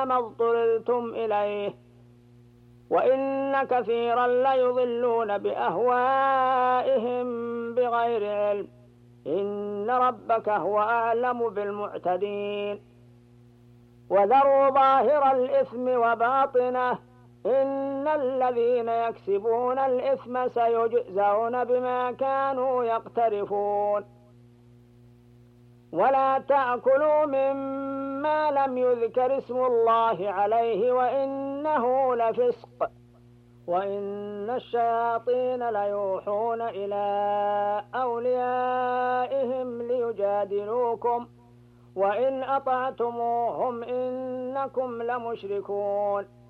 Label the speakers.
Speaker 1: ما اضطررتم إليه، وإن كثيرا ليضلون بأهوائهم بغير علم. إن ربك هو أعلم بالمعتدين. وذروا ظاهر الإثم وباطنه، إن الذين يكسبون الإثم سيجزون بما كانوا يقترفون. ولا تأكلوا مما لم يذكر اسم الله عليه وإنه لفسق، وإن الشياطين ليوحون إلى أوليائهم ليجادلوكم، وإن أطعتموهم إنكم لمشركون.